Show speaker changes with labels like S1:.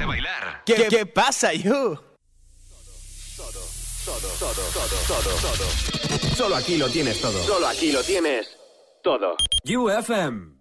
S1: bailar.
S2: ¿Qué pasa, you?
S3: Todo. Solo aquí lo tienes todo.
S4: Solo aquí lo tienes todo.
S3: UFM.